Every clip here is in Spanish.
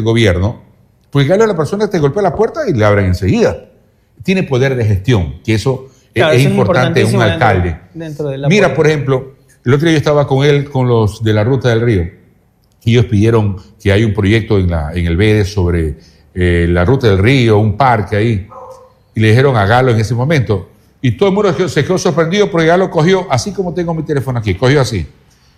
gobierno, porque Galo es la persona que te golpea la puerta y le abren enseguida. Tiene poder de gestión, que eso es importante en un alcalde. Dentro de la Mira, política. por ejemplo, el otro día yo estaba con él, con los de la Ruta del Río, y ellos pidieron que hay un proyecto en el BEDE sobre la Ruta del Río, un parque ahí, y le dijeron a Galo en ese momento, y todo el mundo se quedó sorprendido porque Galo cogió, así como tengo mi teléfono aquí, cogió así,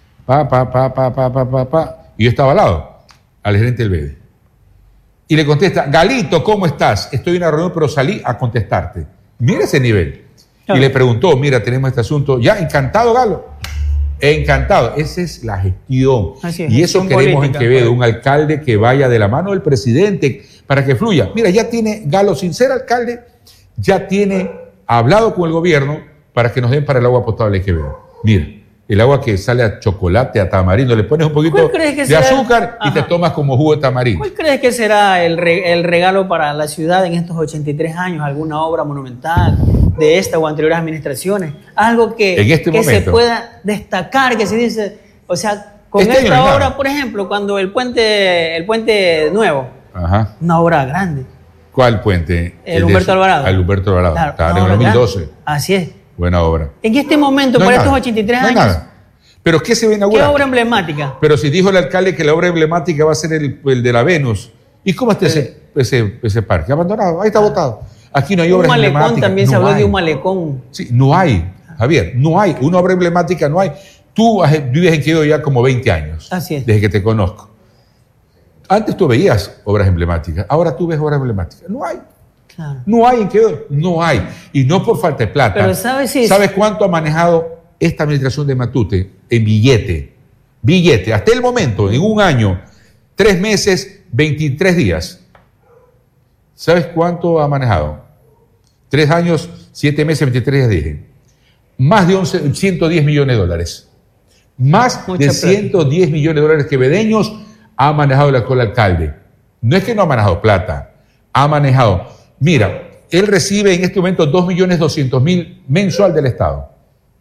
y yo estaba al lado, al gerente del BEDE. Y le contesta, Galito, ¿cómo estás? Estoy en una reunión, pero salí a contestarte. Mira ese nivel. Claro. Y le preguntó, mira, tenemos este asunto. Ya, encantado, Galo. Encantado. Esa es la gestión. Así es, y eso queremos política, en Quevedo, un alcalde que vaya de la mano del presidente para que fluya. Mira, ya tiene Galo, sin ser alcalde, ya tiene hablado con el gobierno para que nos den para el agua potable de Quevedo. Mira. El agua que sale a chocolate, a tamarindo, le pones un poquito de azúcar y te tomas como jugo de tamarindo. ¿Cuál crees que será el regalo para la ciudad en estos 83 años? ¿Alguna obra monumental de esta o anteriores administraciones? Algo que se pueda destacar, que se dice, o sea, con esta obra, por ejemplo, cuando el puente nuevo, una obra grande. ¿Cuál puente? El Humberto Alvarado. El Humberto Alvarado, claro, en el 2012. Grande. Así es. Buena obra. En este momento, para estos 83 años. Nada. ¿Pero qué se va a inaugurar? ¿Qué obra emblemática? Pero si dijo el alcalde que la obra emblemática va a ser el de la Venus. ¿Y cómo está ese parque? Abandonado, ahí está botado. Aquí no hay obras emblemáticas. Un malecón también se habló de un malecón. Sí, no hay, Javier, no hay. Una obra emblemática no hay. Tú vives en Quevedo ya como 20 años. Así es. Desde que te conozco. Antes tú veías obras emblemáticas, ahora tú ves obras emblemáticas. No hay. Claro. No hay en Quevedo, no hay. Y no por falta de plata. Pero ¿sabes cuánto ha manejado esta administración de Matute en billete? Billete, hasta el momento, en un año, 3 meses, 23 días. ¿Sabes cuánto ha manejado? 3 años, 7 meses, 23 días, dije. Más de 110 millones de dólares. Más de 110 millones de dólares quevedeños ha manejado el actual alcalde. No es que no ha manejado plata, ha manejado. Mira, él recibe en este momento 2.200.000 mensual del Estado.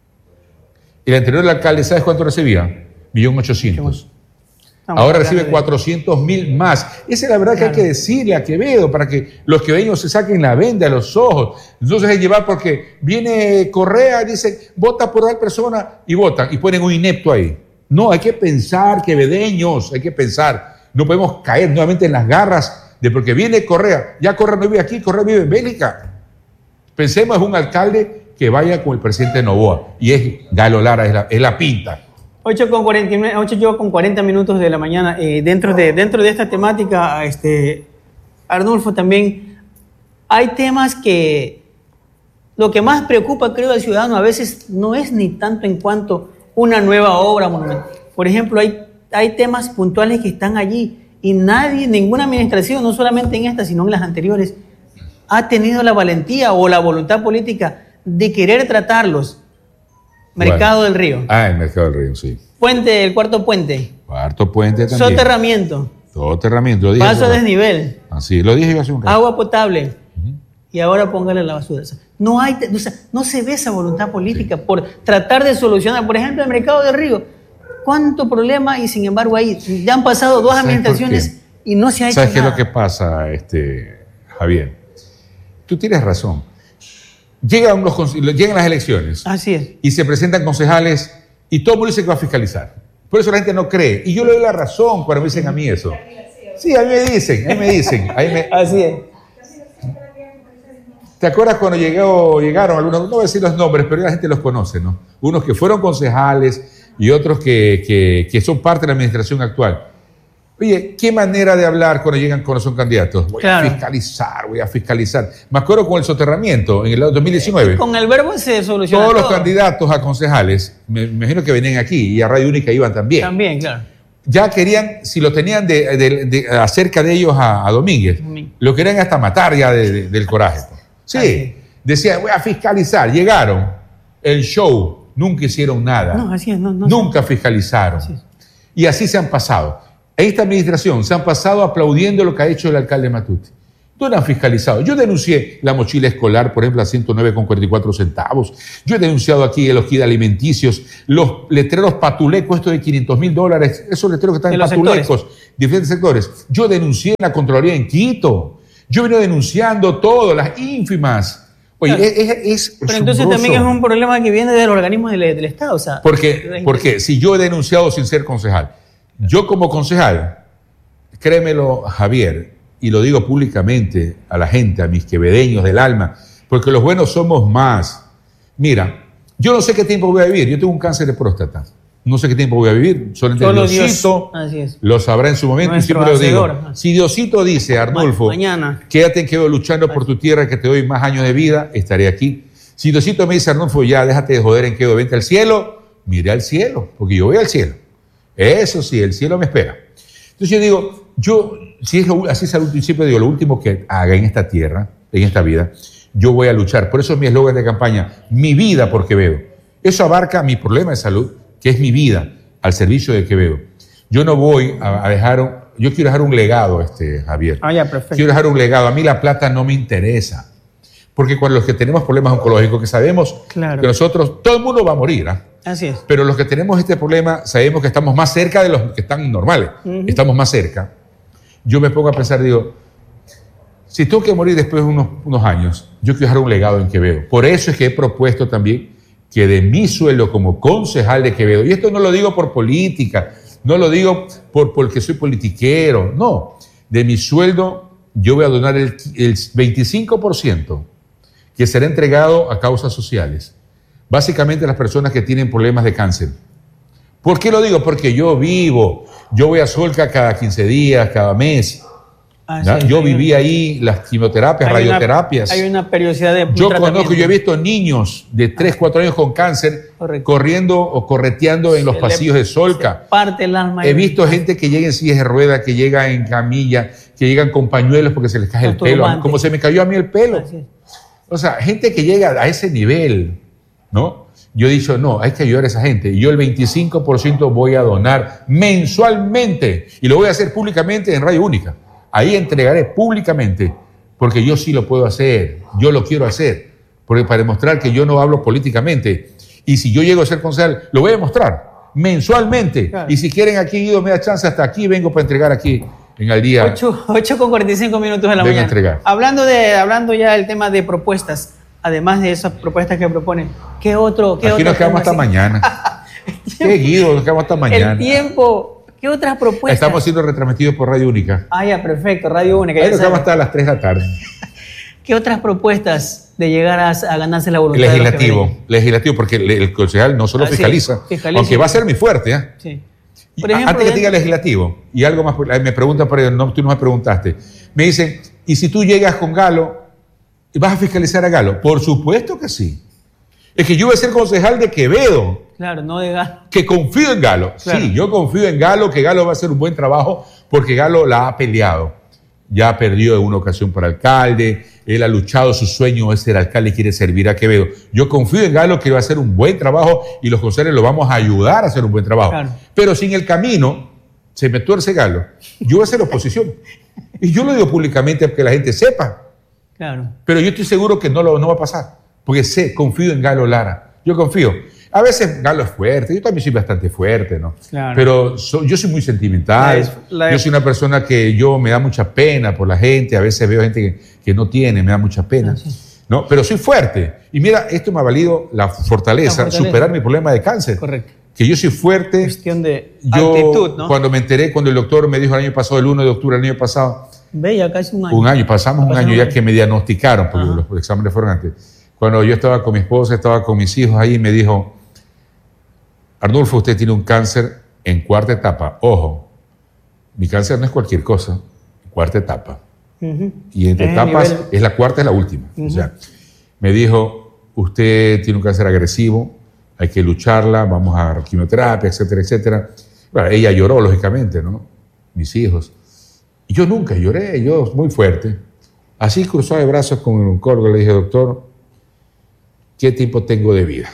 El anterior alcalde, ¿sabes cuánto recibía? 1.800.000. Ahora recibe 400.000 más. Esa es la verdad que hay que decirle a Quevedo para que los quevedeños se saquen la venda de los ojos. Entonces es llevar porque viene Correa y dice, vota por tal persona y votan y ponen un inepto ahí. No, hay que pensar, quevedeños, hay que pensar. No podemos caer nuevamente en las garras de porque viene Correa, ya Correa no vive aquí, Correa vive en Bélica. Pensemos en un alcalde que vaya con el presidente Noboa, y es Galo Lara, es la pinta. 8:40 minutos de la mañana. Dentro de esta temática, Arnulfo, también hay temas que lo que más preocupa, creo, al ciudadano a veces no es ni tanto en cuanto una nueva obra monumental. Por ejemplo, hay temas puntuales que están allí y ninguna administración, no solamente en esta, sino en las anteriores, ha tenido la valentía o la voluntad política de querer tratarlos. Mercado del Río. El Mercado del Río, sí. El cuarto puente. Cuarto puente también. Soterramiento. Soterramiento. Paso a desnivel. Así, lo dije yo hace un rato. Agua potable. Y ahora póngale la basura. No se ve esa voluntad política por tratar de solucionar. Por ejemplo, el Mercado del Río. ¿Cuánto problema? Y sin embargo ahí ya han pasado 2 administraciones y no se ha hecho nada. ¿Sabes qué es lo que pasa, Javier? Tú tienes razón. Llegan las elecciones. Así es. Y se presentan concejales y todo el mundo dice que va a fiscalizar. Por eso la gente no cree. Y yo le doy la razón cuando me dicen a mí eso. Sí, a mí me dicen. Así es. ¿Te acuerdas cuando llegaron algunos, no voy a decir los nombres, pero la gente los conoce, ¿no? Unos que fueron concejales y otros que son parte de la administración actual. Oye, ¿qué manera de hablar cuando son candidatos? Voy a fiscalizar. Me acuerdo con el soterramiento en el 2019. Con el verbo se solucionó todos los candidatos a concejales, me imagino que venían aquí y a Radio Única iban también. También, claro. Ya querían, si lo tenían acerca de ellos a Domínguez, lo querían hasta matar ya del coraje. Sí, decían, voy a fiscalizar. Llegaron, el show, nunca hicieron nada. No, así es, nunca fiscalizaron. Así es. Y así se han pasado. Esta administración se han pasado aplaudiendo lo que ha hecho el alcalde Matute. ¿Dónde han fiscalizado? Yo denuncié la mochila escolar, por ejemplo, a 109,44 centavos. Yo he denunciado aquí los kits alimenticios, los letreros patulecos, esto de $500,000, esos letreros que están en patulecos, diferentes sectores. Yo denuncié la Contraloría en Quito. Yo he venido denunciando todo, las ínfimas. Oye, claro. es pero entonces también es un problema que viene de los organismos del Estado. O sea, porque si yo he denunciado sin ser concejal, yo como concejal, créemelo, Javier, y lo digo públicamente a la gente, a mis quevedeños del alma, porque los buenos somos más. Mira, yo no sé qué tiempo voy a vivir. Yo tengo un cáncer de próstata. No sé qué tiempo voy a vivir. Solo Diosito lo sabrá en su momento. Y siempre lo digo. Si Diosito dice, Arnulfo, mañana, quédate en Quevedo luchando por tu tierra, que te doy más años de vida, estaré aquí. Si Diosito me dice, Arnulfo, ya déjate de joder en Quevedo, vente al cielo, mire al cielo, porque yo voy al cielo. Eso sí, el cielo me espera. Entonces yo digo, si es así es al principio, digo, lo último que haga en esta tierra, en esta vida, yo voy a luchar. Por eso es mi eslogan de campaña, mi vida por Quevedo. Eso abarca mi problema de salud, que es mi vida, al servicio de Quevedo. Yo no voy a dejar, yo quiero dejar un legado, Javier. Ya, perfecto. Quiero dejar un legado. A mí la plata no me interesa. Porque cuando los que tenemos problemas oncológicos, que sabemos que nosotros, todo el mundo va a morir, ¿ah? Así es. Pero los que tenemos este problema, sabemos que estamos más cerca de los que están normales. Estamos más cerca. Yo me pongo a pensar, digo, si tengo que morir después de unos años, yo quiero dejar un legado en Quevedo. Por eso es que he propuesto también que de mi sueldo como concejal de Quevedo, y esto no lo digo por política, no lo digo porque soy politiquero, no, de mi sueldo yo voy a donar el 25% que será entregado a causas sociales, básicamente a las personas que tienen problemas de cáncer. ¿Por qué lo digo? Porque yo voy a Solca cada 15 días, cada mes. Sí, yo viví ahí las quimioterapias, radioterapias. Hay una periodicidad de yo conozco, yo he visto niños de 3, 4 años con cáncer corriendo o correteando en los pasillos de Solca. Parte el alma. He visto gente que llega en sillas de ruedas, que llega en camilla, que llegan con pañuelos porque se les cae el pelo, como se me cayó a mí el pelo. O sea, gente que llega a ese nivel, ¿no? Yo he dicho, no, hay que ayudar a esa gente. Y yo el 25% voy a donar mensualmente. Y lo voy a hacer públicamente en Radio Única. Ahí entregaré públicamente, porque yo sí lo puedo hacer, yo lo quiero hacer, porque para demostrar que yo no hablo políticamente. Y si yo llego a ser concejal, lo voy a demostrar mensualmente. Claro. Y si quieren aquí, Guido, me da chance, hasta aquí vengo para entregar aquí en el día. 8:45 minutos de la mañana. Entregar. Hablando ya del tema de propuestas, además de esas propuestas que proponen, ¿qué otro? Aquí nos quedamos hasta mañana. ¿Qué, Guido? Nos quedamos hasta mañana. El tiempo. ¿Qué otras propuestas? Estamos siendo retransmitidos por Radio Única. Ya, perfecto, Radio Única. Ahí nos quedamos hasta las 3 de la tarde. ¿Qué otras propuestas de llegar a ganarse la voluntad? Legislativo, porque el concejal no solo fiscaliza, aunque va a ser mi fuerte. ¿eh? Sí. Por ejemplo, antes que te diga legislativo, y algo más, me preguntan, pero no, tú no me preguntaste, me dicen, ¿y si tú llegas con Galo, vas a fiscalizar a Galo? Por supuesto que sí. Es que yo voy a ser concejal de Quevedo. Claro, no de Galo. Que confío en Galo. Claro. Sí, yo confío en Galo, que Galo va a hacer un buen trabajo, porque Galo la ha peleado. Ya perdió en una ocasión para alcalde, él ha luchado, su sueño es ser alcalde y quiere servir a Quevedo. Yo confío en Galo que va a hacer un buen trabajo y los concejales lo vamos a ayudar a hacer un buen trabajo. Claro. Pero si en el camino se me tuerce Galo, yo voy a hacer oposición. Y yo lo digo públicamente para que la gente sepa. Claro. Pero yo estoy seguro que no va a pasar, porque confío en Galo Lara. Yo confío. A veces Galo es fuerte, yo también soy bastante fuerte, ¿no? Claro. Pero yo soy muy sentimental, yo soy una persona que me da mucha pena por la gente, a veces veo gente que no tiene, me da mucha pena, ¿no? Pero soy fuerte. Y mira, esto me ha valido la fortaleza, superar mi problema de cáncer. Correcto. Que yo soy fuerte. Cuestión de actitud, ¿no? Cuando me enteré, cuando el doctor me dijo el año pasado, el 1 de octubre del año pasado. Ya casi un año. Un año, pasamos un año ya que me diagnosticaron, porque los exámenes fueron antes. Cuando yo estaba con mi esposa, estaba con mis hijos ahí, me dijo, Arnulfo, usted tiene un cáncer en 4ª etapa. Ojo, mi cáncer no es cualquier cosa, 4ª etapa. Y entre etapas, es la 4ª, es la última. O sea, me dijo, usted tiene un cáncer agresivo, hay que lucharla, vamos a quimioterapia, etcétera, etcétera. Bueno, ella lloró, lógicamente, ¿no? Mis hijos. Y yo nunca lloré, yo muy fuerte. Así cruzado de brazos con un oncólogo, le dije, doctor, ¿qué tiempo tengo de vida?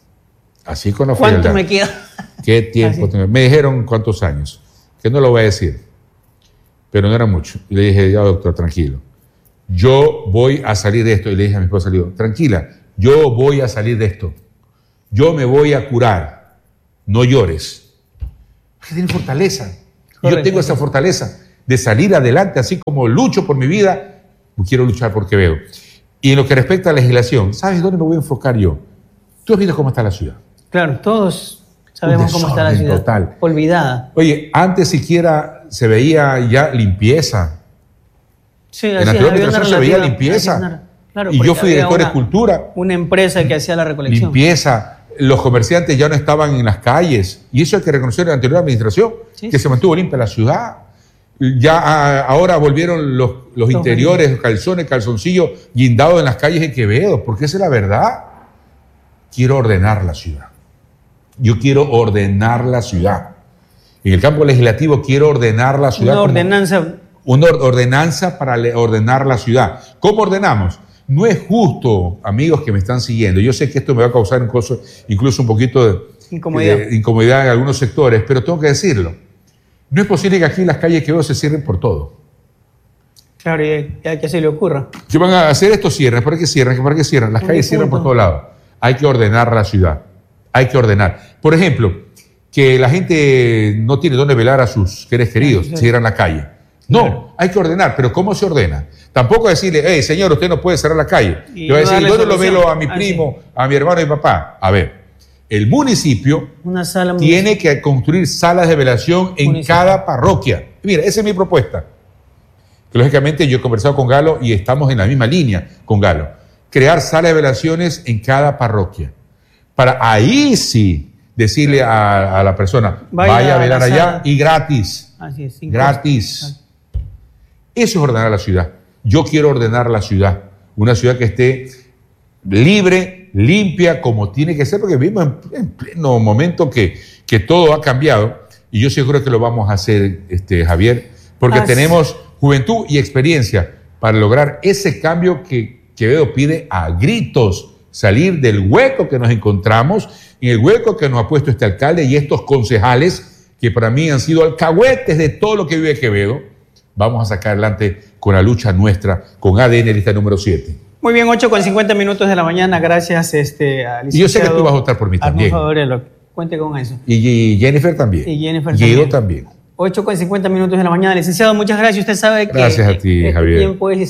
Así con la frialdad. ¿Cuánto me queda? ¿Qué tiempo tengo? Me dijeron cuántos años, que no lo voy a decir, pero no era mucho. Y le dije, ya doctor, tranquilo, yo voy a salir de esto. Y le dije a mi esposa, le digo, tranquila, yo voy a salir de esto. Yo me voy a curar. No llores. Hay que tener fortaleza. Correcto. Yo tengo esa fortaleza de salir adelante, así como lucho por mi vida, quiero luchar por Quevedo. Y en lo que respecta a la legislación, ¿sabes dónde me voy a enfocar yo? Tú has visto cómo está la ciudad. Claro, todos sabemos cómo está la ciudad. Total. Olvidada. Oye, antes siquiera se veía ya limpieza. Sí, en la anterior administración se veía limpieza. Claro, y yo fui director de Cultura. Una empresa que hacía la recolección. Limpieza. Los comerciantes ya no estaban en las calles. Y eso hay que reconocer en la anterior administración, que se mantuvo limpia la ciudad. Ya ahora volvieron los interiores, los calzones, calzoncillos guindados en las calles de Quevedo, porque esa es la verdad. Quiero ordenar la ciudad. Yo quiero ordenar la ciudad. En el campo legislativo quiero ordenar la ciudad. Una ordenanza para ordenar la ciudad. ¿Cómo ordenamos? No es justo, amigos que me están siguiendo. Yo sé que esto me va a causar incluso un poquito de incomodidad en algunos sectores, pero tengo que decirlo. No es posible que aquí las calles de Quevedo se cierren por todo. Claro, y a que se le ocurra. ¿Qué van a hacer estos cierres? ¿Para qué cierran? ¿Para qué cierran? Las calles cierran por todos lados. Hay que ordenar la ciudad. Hay que ordenar. Por ejemplo, que la gente no tiene dónde velar a sus seres queridos, cierran la calle. No, hay que ordenar, pero ¿cómo se ordena? Tampoco decirle, hey, señor, usted no puede cerrar la calle. Yo voy a decir, ¿dónde lo velo a mi primo, a mi hermano y papá? A ver, el municipio tiene que construir salas de velación en cada parroquia. Mira, esa es mi propuesta. Que lógicamente yo he conversado con Galo y estamos en la misma línea con Galo. Crear salas de velaciones en cada parroquia. Para ahí sí decirle a la persona, vaya a velar allá y gratis. Así es, gratis. Eso es ordenar la ciudad. Yo quiero ordenar la ciudad. Una ciudad que esté libre, limpia, como tiene que ser, porque vivimos en pleno momento que todo ha cambiado. Y yo seguro que lo vamos a hacer, Javier, porque tenemos juventud y experiencia para lograr ese cambio que Quevedo pide a gritos. Salir del hueco que nos encontramos, en el hueco que nos ha puesto este alcalde y estos concejales, que para mí han sido alcahuetes de todo lo que vive Quevedo. Vamos a sacar adelante con la lucha nuestra, con ADN lista número 7. Muy bien, 8:50 de la mañana. Gracias, al licenciado. Y yo sé que tú vas a votar por mí también. Cuente con eso. Y Jennifer también. Y Jennifer Guido también. 8:50 de la mañana. Licenciado, muchas gracias. Usted sabe que gracias a ti, Javier. Tiempo es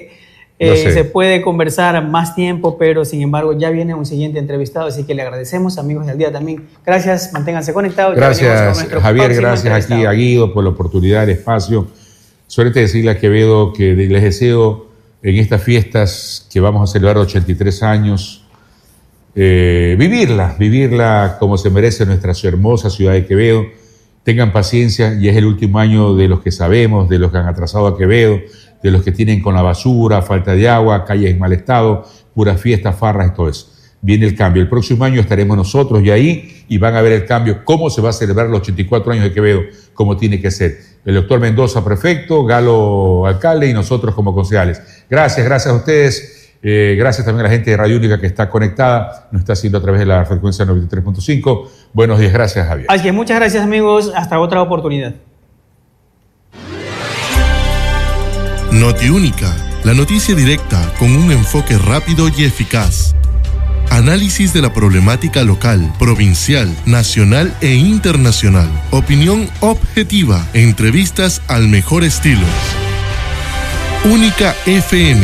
y se puede conversar más tiempo, pero sin embargo ya viene un siguiente entrevistado, así que le agradecemos, amigos del día también. Gracias, manténganse conectados. Gracias, Javier, gracias aquí a Guido por la oportunidad, el espacio. Solamente decirle a Quevedo que les deseo en estas fiestas que vamos a celebrar 83 años, vivirla como se merece nuestra hermosa ciudad de Quevedo. Tengan paciencia, y es el último año de los que sabemos, de los que han atrasado a Quevedo, de los que tienen con la basura, falta de agua, calles en mal estado, puras fiestas, farras y todo eso. Viene el cambio. El próximo año estaremos nosotros y ahí, y van a ver el cambio, cómo se va a celebrar los 84 años de Quevedo, como tiene que ser. El doctor Mendoza, prefecto, Galo, alcalde, y nosotros como concejales. Gracias a ustedes. Gracias también a la gente de Radio Única que está conectada, nos está haciendo a través de la frecuencia 93.5. Buenos días, gracias, Javier. Así que muchas gracias, amigos. Hasta otra oportunidad. Notiúnica, la noticia directa con un enfoque rápido y eficaz. Análisis de la problemática local, provincial, nacional e internacional. Opinión objetiva. Entrevistas al mejor estilo. Única FM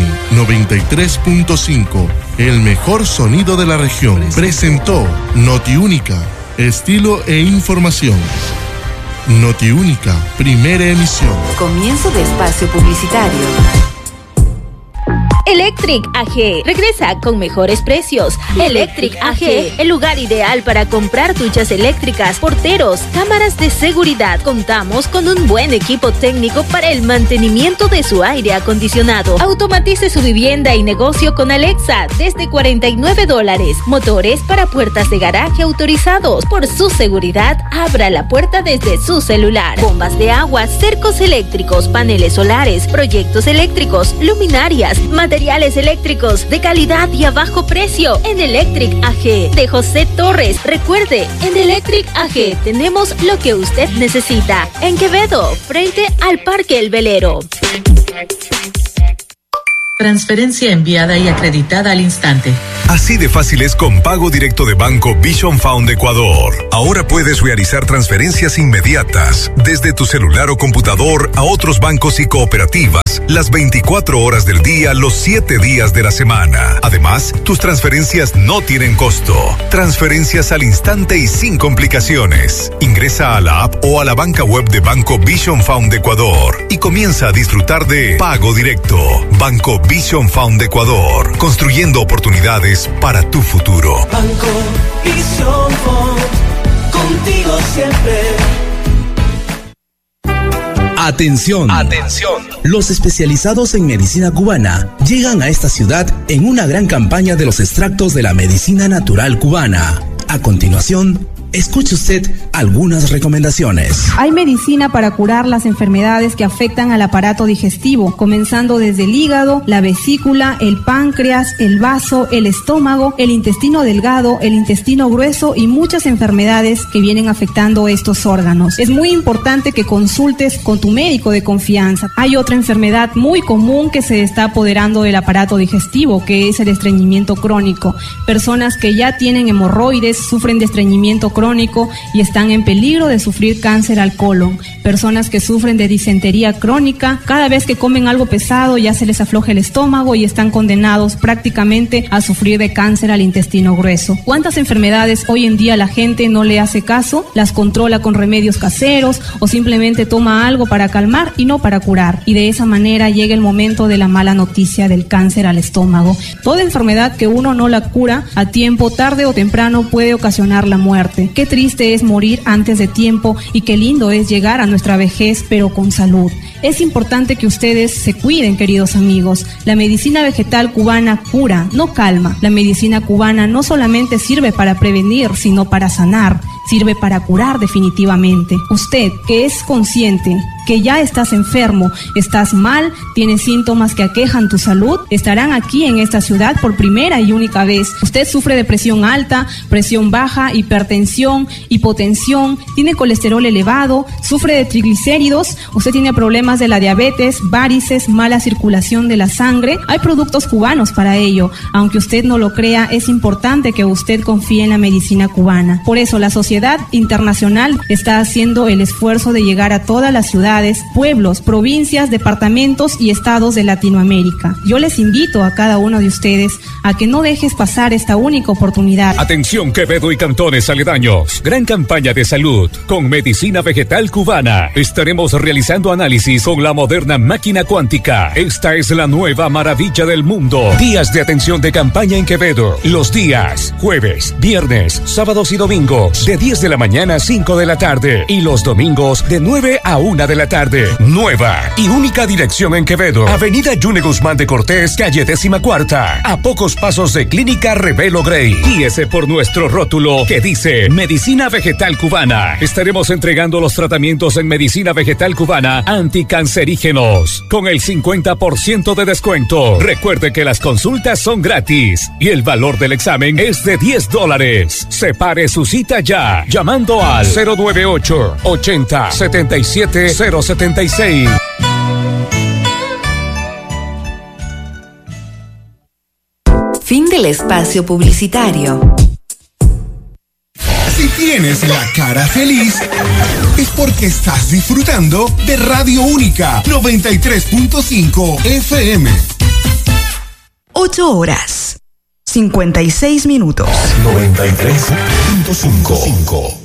93.5. El mejor sonido de la región. Presentó Notiúnica. Estilo e información. Notiúnica, primera emisión. Comienzo de espacio publicitario. Electric AG regresa con mejores precios. Electric AG, el lugar ideal para comprar duchas eléctricas, porteros, cámaras de seguridad. Contamos con un buen equipo técnico para el mantenimiento de su aire acondicionado. Automatice su vivienda y negocio con Alexa desde $49. Motores para puertas de garaje autorizados. Por su seguridad, abra la puerta desde su celular. Bombas de agua, cercos eléctricos, paneles solares, proyectos eléctricos, luminarias, materiales eléctricos de calidad y a bajo precio en Electric AG de José Torres. Recuerde, en Electric AG tenemos lo que usted necesita. En Quevedo, frente al Parque El Velero. Transferencia enviada y acreditada al instante. Así de fácil es con Pago Directo de Banco Vision Fund Ecuador. Ahora puedes realizar transferencias inmediatas desde tu celular o computador a otros bancos y cooperativas las 24 horas del día, los 7 días de la semana. Además, tus transferencias no tienen costo. Transferencias al instante y sin complicaciones. Ingresa a la app o a la banca web de Banco Vision Fund Ecuador y comienza a disfrutar de Pago Directo. Banco Vision Fund Ecuador, construyendo oportunidades para tu futuro. Banco Vision Fund, contigo siempre. Atención. Atención. Los especializados en medicina cubana llegan a esta ciudad en una gran campaña de los extractos de la medicina natural cubana. A continuación, escuche usted algunas recomendaciones. Hay medicina para curar las enfermedades que afectan al aparato digestivo, comenzando desde el hígado, la vesícula, el páncreas, el vaso, el estómago, el intestino delgado, el intestino grueso y muchas enfermedades que vienen afectando estos órganos. Es muy importante que consultes con tu médico de confianza. Hay otra enfermedad muy común que se está apoderando del aparato digestivo, que es el estreñimiento crónico. Personas que ya tienen hemorroides sufren de estreñimiento crónico y están en peligro de sufrir cáncer al colon. Personas que sufren de disentería crónica, cada vez que comen algo pesado ya se les afloja el estómago y están condenados prácticamente a sufrir de cáncer al intestino grueso. ¿Cuántas enfermedades hoy en día la gente no le hace caso? Las controla con remedios caseros o simplemente toma algo para calmar y no para curar. Y de esa manera llega el momento de la mala noticia del cáncer al estómago. Toda enfermedad que uno no la cura a tiempo, tarde o temprano puede ocasionar la muerte. Qué triste es morir antes de tiempo y qué lindo es llegar a nuestra vejez pero con salud. Es importante que ustedes se cuiden, queridos amigos. La medicina vegetal cubana cura, no calma. La medicina cubana no solamente sirve para prevenir, sino para sanar. Sirve para curar definitivamente. Usted, que es consciente que ya estás enfermo, estás mal, tienes síntomas que aquejan tu salud, estarán aquí en esta ciudad por primera y única vez. Usted sufre de presión alta, presión baja, hipertensión, hipotensión, tiene colesterol elevado, sufre de triglicéridos, usted tiene problemas de la diabetes, varices, mala circulación de la sangre. Hay productos cubanos para ello. Aunque usted no lo crea, es importante que usted confíe en la medicina cubana. Por eso la sociedad internacional está haciendo el esfuerzo de llegar a todas las ciudades, pueblos, provincias, departamentos y estados de Latinoamérica. Yo les invito a cada uno de ustedes a que no dejes pasar esta única oportunidad. Atención Quevedo y cantones aledaños. Gran campaña de salud con medicina vegetal cubana. Estaremos realizando análisis con la moderna máquina cuántica. Esta es la nueva maravilla del mundo. Días de atención de campaña en Quevedo. Los días jueves, viernes, sábados y domingos de 10 de la mañana a 5 de la tarde y los domingos de 9 a 1 de la tarde. Nueva y única dirección en Quevedo. Avenida Yune Guzmán de Cortés, calle 14ª. A pocos pasos de Clínica Revelo Grey. Guíese por nuestro rótulo que dice Medicina Vegetal Cubana. Estaremos entregando los tratamientos en medicina vegetal cubana anticancerígenos con el 50% de descuento. Recuerde que las consultas son gratis y el valor del examen es de $10. Separe su cita ya llamando al 098 80 77 076. Fin del espacio publicitario. Si tienes la cara feliz, es porque estás disfrutando de Radio Única 93.5 FM. 8 horas, 56 minutos. 93.5.